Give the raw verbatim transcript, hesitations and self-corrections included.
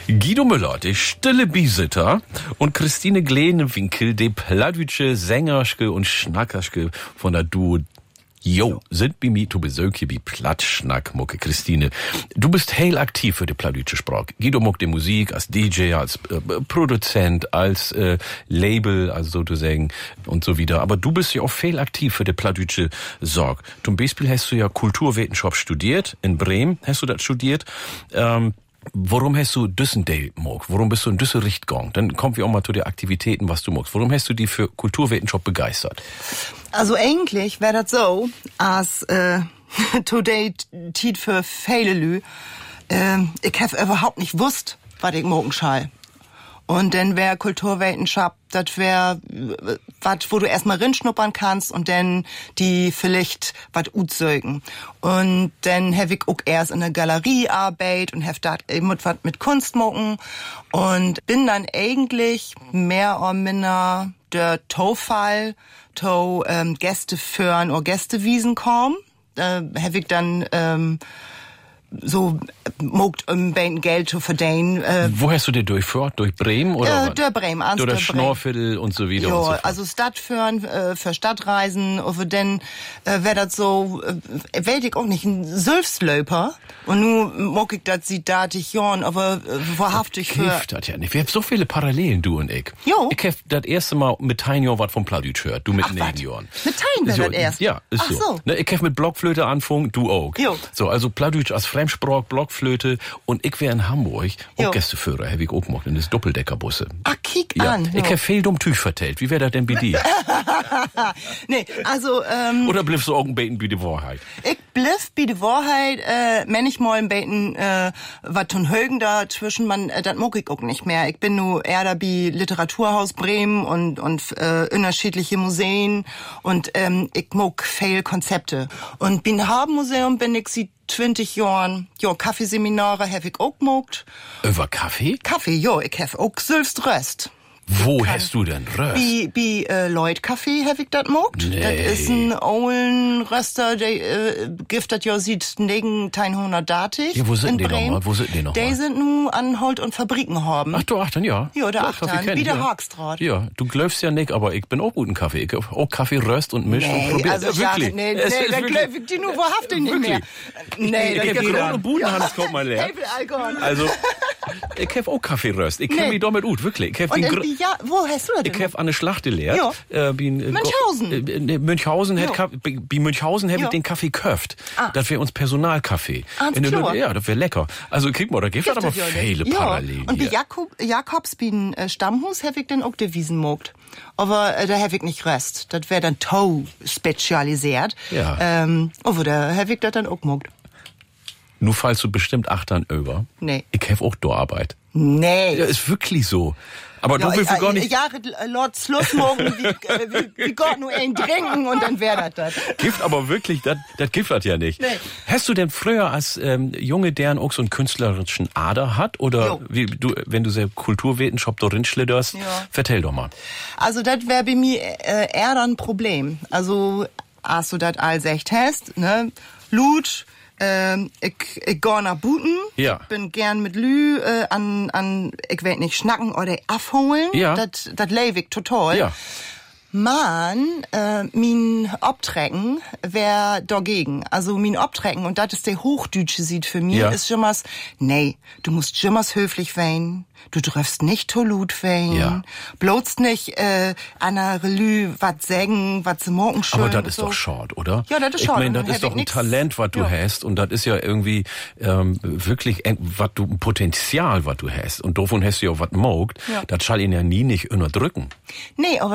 Guido Müller, der stille Bisitter, und Christine Gleenewinkel, die plattdeutsche Sängerschke und Schnackerschke von der Duo. Jo, sind bei mir zu Besuch hier wie Plattschnackmucke. Christine, du bist heil aktiv für die plattdeutsche Sprache. Guido muckt die Musik als D J, als äh, Produzent, als äh, Label, also sozusagen und so wieder. Aber du bist ja auch viel aktiv für die plattdeutsche Sorg. Zum Beispiel hast du ja Kulturwissenschaft studiert, in Bremen hast du das studiert. Ähm, Warum hast du Düssendale mogt? Warum bist du in Düssericht gegangen? Dann kommen wir auch mal zu den Aktivitäten, was du magst. Warum hast du die für Kulturwissenschaft begeistert? Also eigentlich wäre das so, als äh, today tiet für viele Lü, äh, ich hab überhaupt nicht gewusst, was ich morgen schall. Und dann wär Kulturwissenschaft, das wär was, wo du erstmal rinschnuppern kannst und dann die vielleicht was utzeugen. Und dann hab ich auch erst in der Galerie arbeit und hab da mit was mit Kunst mocken und bin dann eigentlich mehr oder minder der Tofall, to ähm, Gäste führen oder Gästewiesen kommen. Da hab ich dann ähm, so mogt um ein Geld zu verdienen. Äh, Wo hast du dir durchgeführt? Durch Bremen oder äh, der Bremen, ans oder der Schnorrviertel und so wieder? Ja, und so fort. also Stadtführen äh, für Stadtreisen, oder denn äh, wäre das so, äh, weiß ich auch nicht, ein Sülfslöper. Und nun mag ich das sieht da dich Jorn, aber äh, wahrhaftig für. Hilft das ja nicht. Wir haben so viele Parallelen, du und ich. Jo. Ich hab das erste Mal mit Teinjorn was vom Plattdeutsch gehört, du mit Ach, neun Jahren. Mit Tein wäre so, das erst? Ja, ist Ach so. so. Ne, ich hab mit Blockflöte angefangen, du auch. Jo. So, also Plattdeutsch als Fremdsprach, Blockflöte, und ich wär in Hamburg Jo. auch Gästeführer, hab ich auch gemacht, in das Doppeldeckerbusse. Ach, kick Ja, an. ich Jo. hab viel dumm Tüch vertellt. Wie wär das denn bei dir? Nee, also ähm, Oder bliffst du auch ein Beten bei der Wahrheit? ich bliff bei der Wahrheit, äh, manchmal ein Beten, äh, was von Högen dazwischen, man, äh, das mag ich auch nicht mehr. Ich bin nur eher da bei Literaturhaus Bremen und, und, äh, unterschiedliche Museen und, ähm, ich mag viel Konzepte. Und beim Habenmuseum bin ich seit zwanzig Jahren, ja, Kaffeeseminare hab ich auch gemogt. Über Kaffee? Kaffee, ja, ich hab auch selbst Röst. Wo hast du denn Röst? Wie, wie, äh, Lloyd Kaffee hab ich das mogt. Nee. Das ist ein olden Röster, der, äh, gibt das ja sieht negen tausendhundertdatig. Ja, wo sind in die Bremen. nochmal? Wo sind die nochmal? Die sind nun an Holt und Fabriken haben. Ach du, Achtern, ja. Ja, der ja, Achtern, Kaffee kenn wie ich, der ja. Haagstraat. Ja, du glaubst ja nicht, aber ich bin auch guten Kaffee. Ich hab auch Kaffee röst und mischt und Nee, probiert. also ja, ich wirklich. sag, nee, Es nee, ist da wirklich- glaub ich die nur wahrhaftig nicht mehr. Nee, ich das hab geht gerade nicht. Budenhans kommt mal leer. Alkohol. Also, ich hab auch Kaffee röst. Ich kenn Nee. mich damit gut, wirklich. Ich hab Und den in, Gr- wie, ja, wo hast du das Ich denn? hab an der Schlacht gelehrt. Ja. Äh, bin, äh, Münchhausen. Äh, äh, Münchhausen Ja. hat Ka- bei bei Münchhausen hab Ja. ich den Kaffee köft. Ah. Das wär uns Personalkaffee. Ah, Wenn du- klar. Ja, das wär lecker. Also, guck mal, da gibt es aber ja, viele ja. Parallelen Und bei hier. Jakob, Jakobs bin äh, Stammhus hab ich den auch die Wiesen mogt. Aber äh, da hab ich nicht Rest. Das wär dann Tau spezialisiert. Ja. Ähm, aber da hab ich das dann auch mogt. Nur fallst du bestimmt Achtern über. Nee. Ich hab auch Dorarbeit. Nee. Ja, ist wirklich so. Aber du willst ja, gar nicht. Jahre äh, Lord Schlussmorgen, wie, äh, wie, wie Gott nur ein trinken und dann wär das das. Gift aber wirklich, das das gibt das ja nicht. Nee. Hast du denn früher als ähm, Junge, deren auch so einen künstlerischen Ader hat? Oder Jo. wie du, wenn du sehr Kulturwetenschap darin schlitterst? Ja. Vertell doch mal. Also das wär bei mir äh, eher dann ein Problem. Also, als du das all secht hast, ne, Lut, ähm, ich, ich geh nach Buten, Ja. bin gern mit Lü äh, an, an, ich werd nicht schnacken oder abholen, Ja. das das leib ich total. Ja. Man, äh, mein Obtrecken wär dagegen. Also mein Obtrecken, und das ist der Hochdeutsche sieht für mich, Ja. ist Jimmers, nee, du musst Jimmers höflich wein, du darfst nicht tolut wein, Ja. bloß nicht äh, an der Relü wat sägen, wat ze morgen schön. Aber das und ist so. doch schade, oder? Ja, das ist Ich schade. meine, Dann das ist hab doch ich ein nix. Talent, was du Ja. hast. Und das ist ja irgendwie ähm, wirklich was du ein Potenzial, was du hast. Und davon hast du ja was mogt. Ja. Das schall ihn ja nie nicht unterdrücken. Nee, aber